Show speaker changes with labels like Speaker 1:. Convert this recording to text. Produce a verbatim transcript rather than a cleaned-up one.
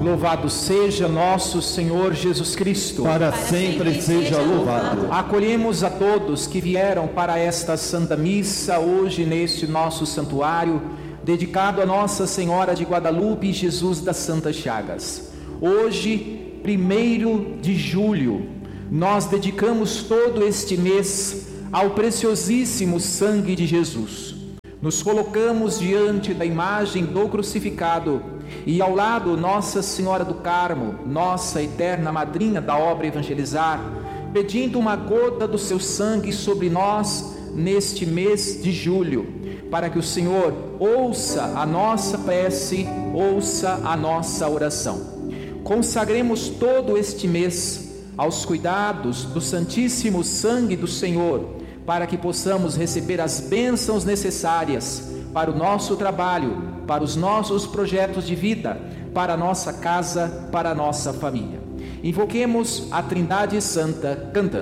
Speaker 1: Louvado seja nosso Senhor Jesus Cristo.
Speaker 2: Para, para sempre, sempre seja louvado.
Speaker 1: Acolhemos a todos que vieram para esta Santa Missa, hoje neste nosso santuário, dedicado a Nossa Senhora de Guadalupe e Jesus das Santas Chagas. Hoje, primeiro de julho, nós dedicamos todo este mês ao preciosíssimo sangue de Jesus. Nos colocamos diante da imagem do crucificado e ao lado Nossa Senhora do Carmo, nossa eterna madrinha da obra Evangelizar, pedindo uma gota do seu sangue sobre nós neste mês de julho, para que o Senhor ouça a nossa prece, ouça a nossa oração. Consagremos todo este mês aos cuidados do Santíssimo Sangue do Senhor, para que possamos receber as bênçãos necessárias para o nosso trabalho, para os nossos projetos de vida, para a nossa casa, para a nossa família. Invoquemos a Trindade Santa cantando.